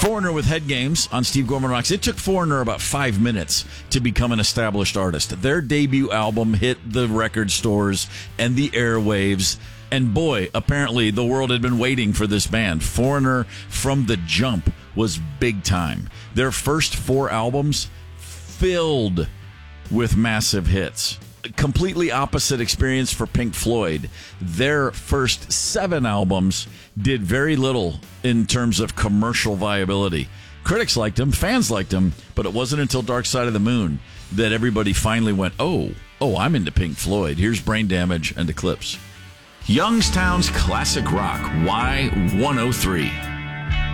Foreigner with Head Games on Steve Gorman Rocks. It took Foreigner about 5 minutes to become an established artist. Their debut album hit the record stores and the airwaves. And boy, apparently the world had been waiting for this band. Foreigner from the jump was big time. Their first 4 albums filled with massive hits. Completely opposite experience for Pink Floyd. Their first 7 albums did very little in terms of commercial viability. Critics liked them, fans liked them, but it wasn't until Dark Side of the Moon that everybody finally went, oh, I'm into Pink Floyd. Here's Brain Damage and Eclipse. Youngstown's Classic Rock, Y103.